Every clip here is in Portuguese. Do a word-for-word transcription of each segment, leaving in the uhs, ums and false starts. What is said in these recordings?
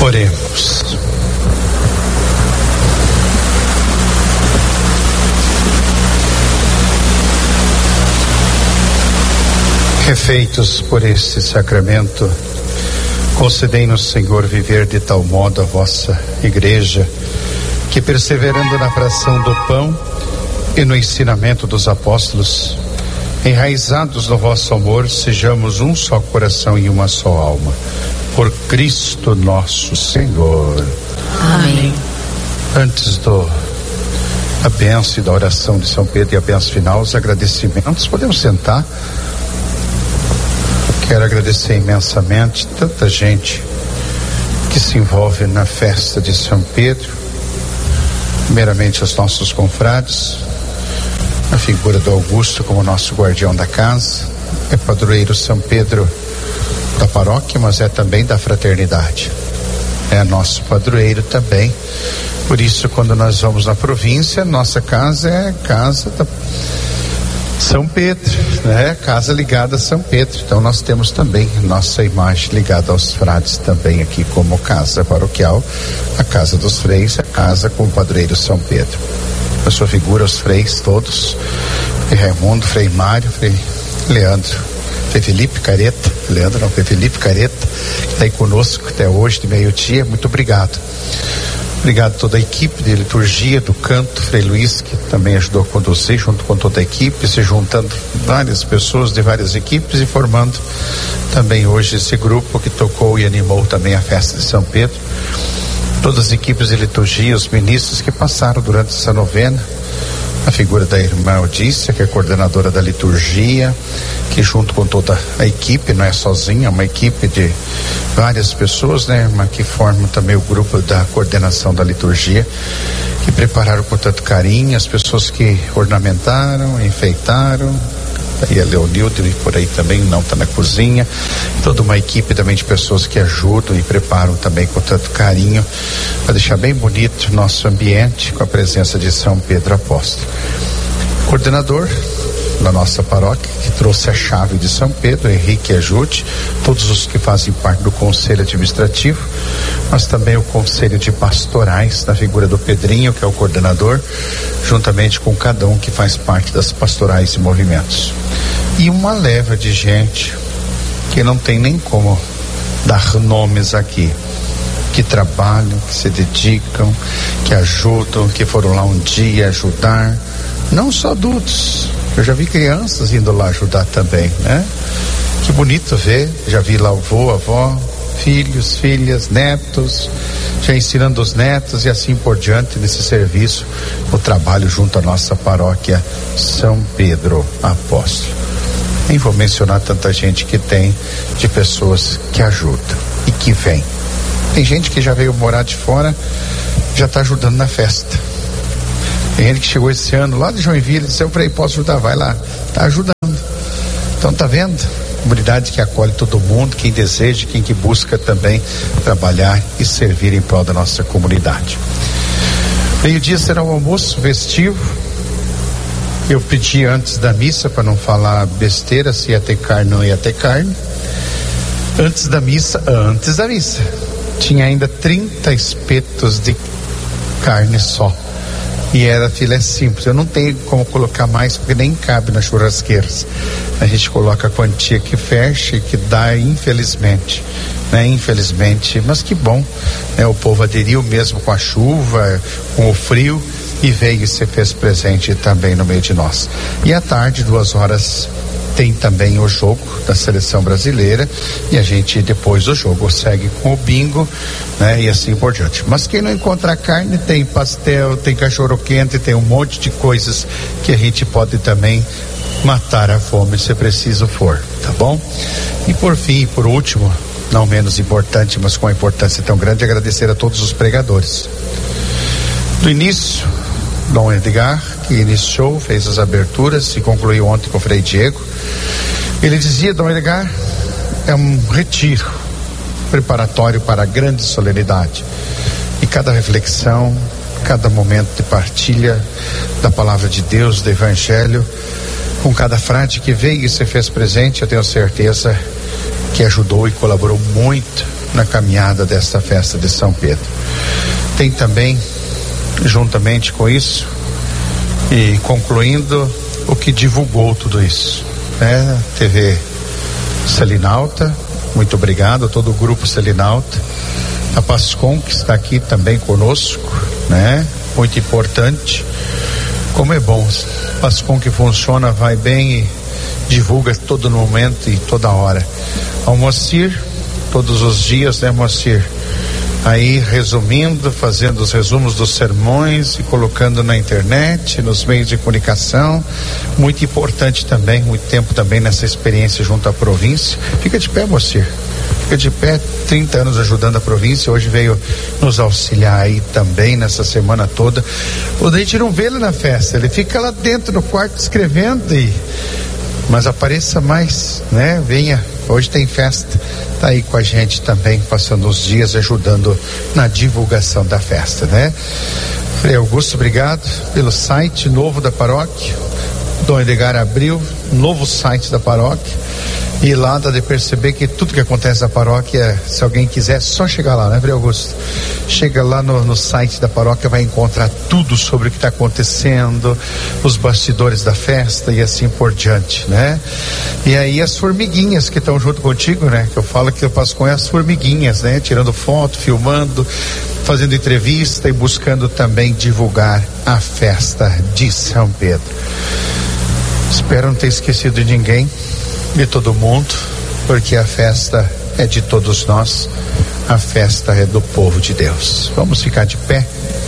Oremos. Refeitos por este sacramento, concedei-nos, Senhor, viver de tal modo a vossa igreja, que perseverando na fração do pão e no ensinamento dos apóstolos, enraizados no vosso amor, sejamos um só coração e uma só alma. Por Cristo nosso Senhor. Amém. Antes do a bênção e da oração de São Pedro e a bênção final, os agradecimentos, podemos sentar. Quero agradecer imensamente tanta gente que se envolve na festa de São Pedro. Primeiramente aos nossos confrades, a figura do Augusto como nosso guardião da casa, é padroeiro São Pedro da paróquia, mas é também da fraternidade, é nosso padroeiro também. Por isso, quando nós vamos na província, nossa casa é casa da São Pedro, né? Casa ligada a São Pedro. Então nós temos também nossa imagem ligada aos frades também aqui como casa paroquial, a casa dos freis, a casa com o padroeiro São Pedro. A sua figura, os freis todos, Frei Raimundo, Frei Mário, Frei Leandro, Frei Felipe Careta, Leandro não, Frei Felipe Careta, que está aí conosco até hoje de meio-dia. Muito obrigado. Obrigado a toda a equipe de liturgia, do canto, Frei Luiz, que também ajudou a conduzir junto com toda a equipe, se juntando várias pessoas de várias equipes e formando também hoje esse grupo que tocou e animou também a festa de São Pedro. Todas as equipes de liturgia, os ministros que passaram durante essa novena, a figura da irmã Odícia, que é coordenadora da liturgia, que junto com toda a equipe, não é sozinha, é uma equipe de várias pessoas, né, irmã, que formam também o grupo da coordenação da liturgia, que prepararam com tanto carinho, as pessoas que ornamentaram, enfeitaram, aí a Leonildo e por aí também, não está na cozinha, toda uma equipe também de pessoas que ajudam e preparam também com tanto carinho, para deixar bem bonito o nosso ambiente com a presença de São Pedro Apóstolo. Coordenador da nossa paróquia, que trouxe a chave de São Pedro, Henrique ajude, todos os que fazem parte do conselho administrativo, mas também o conselho de pastorais, na figura do Pedrinho, que é o coordenador, juntamente com cada um que faz parte das pastorais e movimentos. E uma leva de gente que não tem nem como dar nomes aqui, que trabalham, que se dedicam, que ajudam, que foram lá um dia ajudar, não só adultos, eu já vi crianças indo lá ajudar também, né? Que bonito ver, já vi lá o avô, a avó, filhos, filhas, netos, já ensinando os netos e assim por diante nesse serviço, o trabalho junto à nossa paróquia São Pedro Apóstolo. Nem vou mencionar tanta gente que tem, de pessoas que ajudam e que vêm. Tem gente que já veio morar de fora, já está ajudando na festa. Tem gente que chegou esse ano lá de Joinville e disse: eu falei, posso ajudar? Vai lá, está ajudando. Então tá vendo? Comunidade que acolhe todo mundo, quem deseja, quem que busca também trabalhar e servir em prol da nossa comunidade. Meio-dia será o almoço festivo. Eu pedi antes da missa, para não falar besteira, se ia ter carne ou não ia ter carne. Antes da missa, antes da missa, tinha ainda trinta espetos de carne só. E era filé simples. Eu não tenho como colocar mais, porque nem cabe nas churrasqueiras. A gente coloca a quantia que fecha e que dá, infelizmente, né? Infelizmente, mas que bom, né? O povo aderiu mesmo com a chuva, com o frio, e veio e se fez presente também no meio de nós. E à tarde, duas horas, tem também o jogo da seleção brasileira, e a gente depois do jogo segue com o bingo, né, e assim por diante. Mas quem não encontra carne, tem pastel, tem cachorro quente, tem um monte de coisas que a gente pode também matar a fome se preciso for, tá bom? E por fim, e por último, não menos importante, mas com uma importância tão grande, agradecer a todos os pregadores. Do início, Dom Edgar, que iniciou, fez as aberturas e concluiu ontem com o Frei Diego. Ele dizia, Dom Edgar, é um retiro preparatório para a grande solenidade. E cada reflexão, cada momento de partilha da palavra de Deus, do Evangelho, com cada frade que veio e se fez presente, eu tenho certeza que ajudou e colaborou muito na caminhada desta festa de São Pedro. Tem também, juntamente com isso, e concluindo, o que divulgou tudo isso, né? T V Selinalta, muito obrigado a todo o grupo Selinalta, a Pascom, que está aqui também conosco, né? Muito importante. Como é bom, Pascom que funciona, vai bem e divulga todo momento e toda hora. Ao Moacir, todos os dias, né, Moacir? Aí resumindo, fazendo os resumos dos sermões e colocando na internet, nos meios de comunicação. Muito importante também, muito tempo também nessa experiência junto à província. Fica de pé, Moacir. Fica de pé, trinta anos ajudando a província. Hoje veio nos auxiliar aí também nessa semana toda. O a gente não vê ele na festa, ele fica lá dentro do quarto escrevendo e... mas apareça mais, né? Venha, hoje tem festa, tá aí com a gente também, passando os dias ajudando na divulgação da festa, né? Frei Augusto, obrigado pelo site novo da paróquia. Dom Edgar abriu novo site da paróquia e lá dá de perceber que tudo que acontece na paróquia, se alguém quiser, é só chegar lá, né, Frei Augusto? Chega lá no, no site da paróquia, vai encontrar tudo sobre o que está acontecendo, os bastidores da festa e assim por diante, né? E aí as formiguinhas que estão junto contigo, né? Que eu falo que eu passo com as formiguinhas, né? Tirando foto, filmando, fazendo entrevista e buscando também divulgar a festa de São Pedro. Espero não ter esquecido de ninguém, de todo mundo, porque a festa é de todos nós, a festa é do povo de Deus. Vamos ficar de pé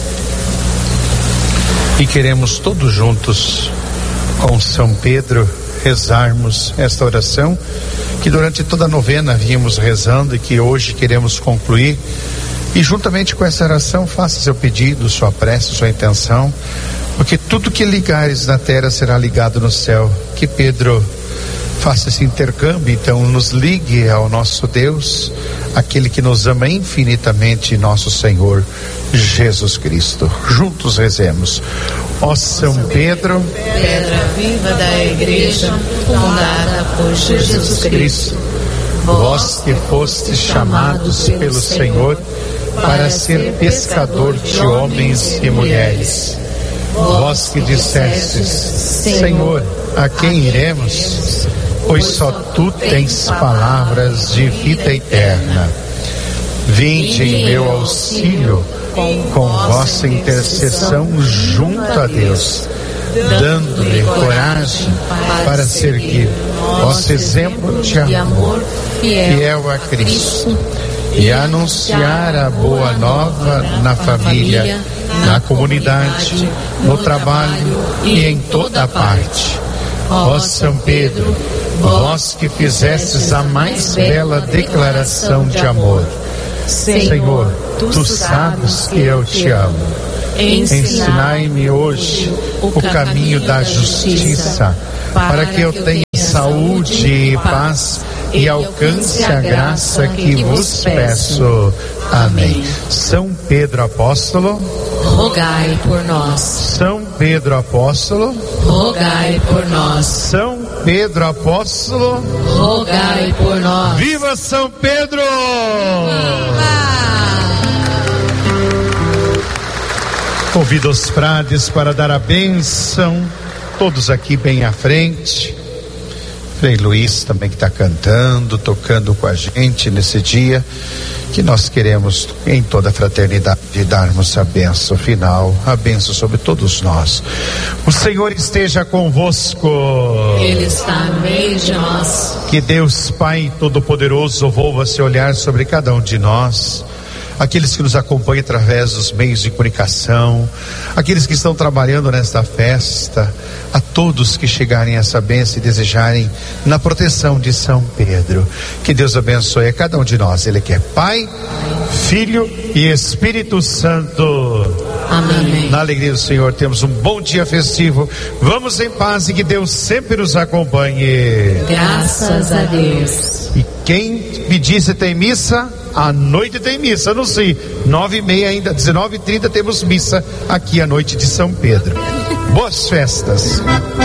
e queremos todos juntos com São Pedro rezarmos esta oração que durante toda a novena vínhamos rezando e que hoje queremos concluir. E juntamente com essa oração faça seu pedido, sua prece, sua intenção, porque tudo que ligares na terra será ligado no céu. Que Pedro faça esse intercâmbio, então nos ligue ao nosso Deus, aquele que nos ama infinitamente, nosso Senhor Jesus Cristo. Juntos rezemos. Ó São Pedro, pedra viva da igreja, fundada por Jesus Cristo, vós que fostes chamados pelo Senhor para ser pescador de homens e mulheres, vós que dissestes: Senhor, a quem iremos? Pois só tu tens palavras de vida eterna. Vinde em meu auxílio, com vossa intercessão junto a Deus, dando-me coragem para seguir vosso exemplo de amor fiel a Cristo e anunciar a boa nova na família, na comunidade, no trabalho e em toda parte. Ó São Pedro, vós que fizestes a mais bela declaração de amor, Senhor, tu sabes que eu te amo. Ensinai-me hoje o caminho da justiça, para que eu tenha saúde e paz e alcance a graça que vos peço. Amém. São Pedro Apóstolo, rogai por nós. São Pedro Apóstolo, rogai por nós. São Pedro Apóstolo, rogai por nós. Viva São Pedro! Viva! Convido os frades para dar a bênção, todos aqui bem à frente. Frei Luiz também que está cantando, tocando com a gente nesse dia, que nós queremos em toda a fraternidade darmos a bênção final, a bênção sobre todos nós. O Senhor esteja convosco. Ele está no meio de nós. Que Deus Pai Todo-Poderoso volva se olhar sobre cada um de nós, aqueles que nos acompanham através dos meios de comunicação, aqueles que estão trabalhando nesta festa, a todos que chegarem a essa bênção e desejarem na proteção de São Pedro. Que Deus abençoe a cada um de nós. Ele que é Pai, Filho e Espírito Santo. Amém. Na alegria do Senhor temos um bom dia festivo. Vamos em paz e que Deus sempre nos acompanhe. Graças a Deus. E quem me disse tem missa, à noite tem missa, não sei, nove e meia ainda, dezenove e trinta temos missa aqui à noite de São Pedro. Boas festas.